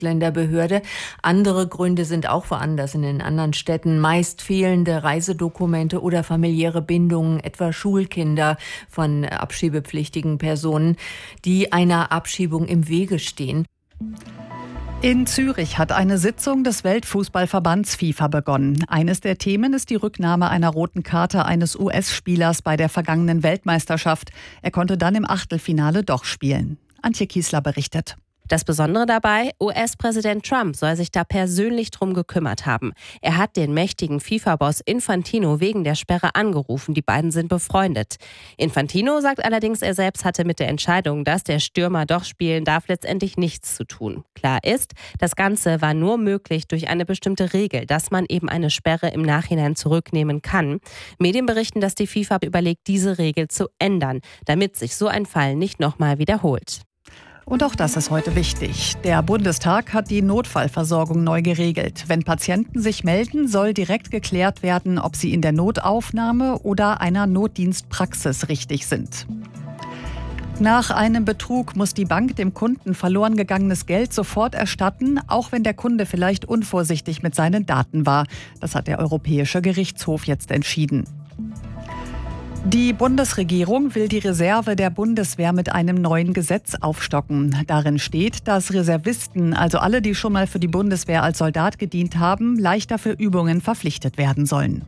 Ausländerbehörde. Andere Gründe sind auch woanders in den anderen Städten. Meist fehlende Reisedokumente oder familiäre Bindungen, etwa Schulkinder von abschiebepflichtigen Personen, die einer Abschiebung im Wege stehen. In Zürich hat eine Sitzung des Weltfußballverbands FIFA begonnen. Eines der Themen ist die Rücknahme einer roten Karte eines US-Spielers bei der vergangenen Weltmeisterschaft. Er konnte dann im Achtelfinale doch spielen. Antje Kiesler berichtet. Das Besondere dabei, US-Präsident Trump soll sich da persönlich drum gekümmert haben. Er hat den mächtigen FIFA-Boss Infantino wegen der Sperre angerufen. Die beiden sind befreundet. Infantino sagt allerdings, er selbst hatte mit der Entscheidung, dass der Stürmer doch spielen darf, letztendlich nichts zu tun. Klar ist, das Ganze war nur möglich durch eine bestimmte Regel, dass man eben eine Sperre im Nachhinein zurücknehmen kann. Medien berichten, dass die FIFA überlegt, diese Regel zu ändern, damit sich so ein Fall nicht nochmal wiederholt. Und auch das ist heute wichtig. Der Bundestag hat die Notfallversorgung neu geregelt. Wenn Patienten sich melden, soll direkt geklärt werden, ob sie in der Notaufnahme oder einer Notdienstpraxis richtig sind. Nach einem Betrug muss die Bank dem Kunden verloren gegangenes Geld sofort erstatten, auch wenn der Kunde vielleicht unvorsichtig mit seinen Daten war. Das hat der Europäische Gerichtshof jetzt entschieden. Die Bundesregierung will die Reserve der Bundeswehr mit einem neuen Gesetz aufstocken. Darin steht, dass Reservisten, also alle, die schon mal für die Bundeswehr als Soldat gedient haben, leichter für Übungen verpflichtet werden sollen.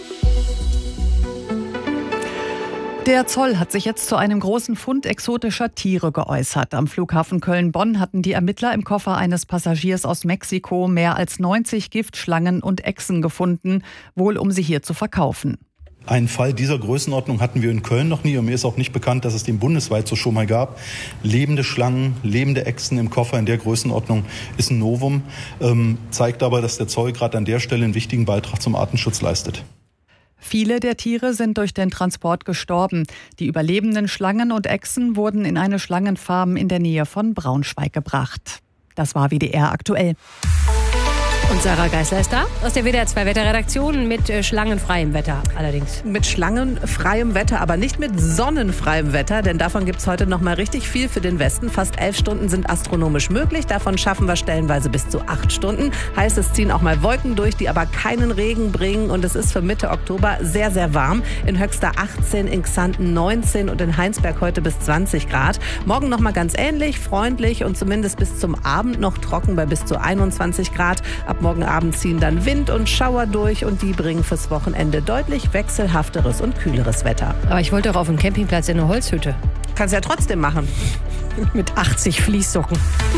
Der Zoll hat sich jetzt zu einem großen Fund exotischer Tiere geäußert. Am Flughafen Köln-Bonn hatten die Ermittler im Koffer eines Passagiers aus Mexiko mehr als 90 Giftschlangen und Echsen gefunden, wohl um sie hier zu verkaufen. Einen Fall dieser Größenordnung hatten wir in Köln noch nie und mir ist auch nicht bekannt, dass es den bundesweit so schon mal gab. Lebende Schlangen, lebende Echsen im Koffer in der Größenordnung ist ein Novum, zeigt aber, dass der Zoll gerade an der Stelle einen wichtigen Beitrag zum Artenschutz leistet. Viele der Tiere sind durch den Transport gestorben. Die überlebenden Schlangen und Echsen wurden in eine Schlangenfarm in der Nähe von Braunschweig gebracht. Das war WDR aktuell. Und Sarah Geisler ist da aus der WDR 2 Wetterredaktion mit schlangenfreiem Wetter allerdings. Mit schlangenfreiem Wetter, aber nicht mit sonnenfreiem Wetter, denn davon gibt es heute noch mal richtig viel für den Westen. Fast 11 Stunden sind astronomisch möglich, davon schaffen wir stellenweise bis zu 8 Stunden. Heißt, es ziehen auch mal Wolken durch, die aber keinen Regen bringen und es ist für Mitte Oktober sehr, sehr warm. In Höxter 18, in Xanten 19 und in Heinsberg heute bis 20 Grad. Morgen noch mal ganz ähnlich, freundlich und zumindest bis zum Abend noch trocken bei bis zu 21 Grad. Ab morgen Abend ziehen dann Wind und Schauer durch und die bringen fürs Wochenende deutlich wechselhafteres und kühleres Wetter. Aber ich wollte doch auf dem Campingplatz in eine Holzhütte. Kannst ja trotzdem machen. Mit 80 Fließsocken.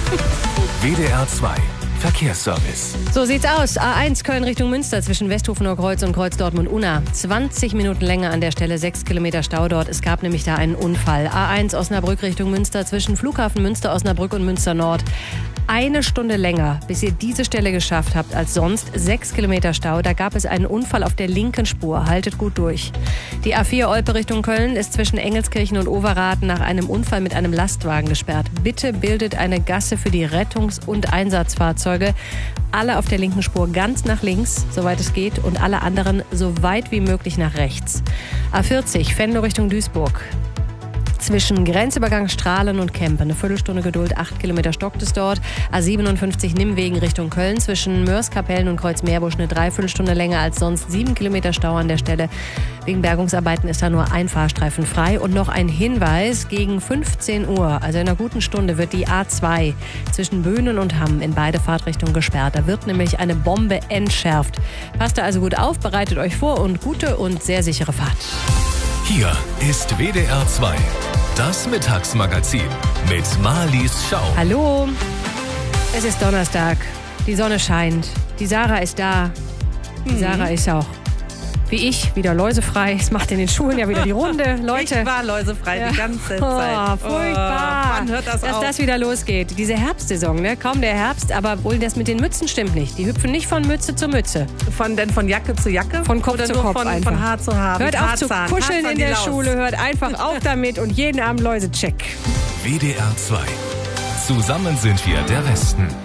WDR 2 Verkehrsservice. So sieht's aus. A1 Köln Richtung Münster zwischen Westhofener Kreuz und Kreuz Dortmund-Unna. 20 Minuten länger an der Stelle, 6 Kilometer Stau dort. Es gab nämlich da einen Unfall. A1 Osnabrück Richtung Münster zwischen Flughafen Münster, Osnabrück und Münster Nord. 1 Stunde länger, bis ihr diese Stelle geschafft habt als sonst. 6 Kilometer Stau. Da gab es einen Unfall auf der linken Spur. Haltet gut durch. Die A4 Olpe Richtung Köln ist zwischen Engelskirchen und Overath nach einem Unfall mit einem Lastwagen gesperrt. Bitte bildet eine Gasse für die Rettungs- und Einsatzfahrzeuge. Alle auf der linken Spur ganz nach links, soweit es geht, und alle anderen so weit wie möglich nach rechts. A40 Venlo Richtung Duisburg. Zwischen Grenzübergang Strahlen und Kempen. Eine Viertelstunde Geduld, 8 Kilometer stockt es dort. A57 Nimmwegen Richtung Köln. Zwischen Mörs-Kapellen und Kreuzmeerbusch eine Dreiviertelstunde länger als sonst. 7 Kilometer Stau an der Stelle. Wegen Bergungsarbeiten ist da nur ein Fahrstreifen frei. Und noch ein Hinweis, gegen 15 Uhr, also in einer guten Stunde, wird die A2 zwischen Böhnen und Hamm in beide Fahrtrichtungen gesperrt. Da wird nämlich eine Bombe entschärft. Passt da also gut auf, bereitet euch vor und gute und sehr sichere Fahrt. Hier ist WDR 2, das Mittagsmagazin mit Marlies Schau. Hallo, es ist Donnerstag, die Sonne scheint, die Sarah ist da, die Sarah ist auch, wie ich, wieder läusefrei. Es macht in den Schulen ja wieder die Runde, Leute. Ich war läusefrei die ganze Zeit. Furchtbar, wann hört das dass auf? das wieder losgeht. Diese Herbstsaison, ne? Kaum der Herbst, aber wohl das mit den Mützen stimmt nicht. Die hüpfen nicht von Mütze zu Mütze. Von Jacke zu Jacke? Von Kopf oder zu nur Kopf von einfach. Haar zu Haar? Hört auf zu Haarzahn. kuscheln Haarzahn in der die Laus. Schule, hört einfach auf damit und jeden Abend Läusecheck. WDR 2. Zusammen sind wir der Westen.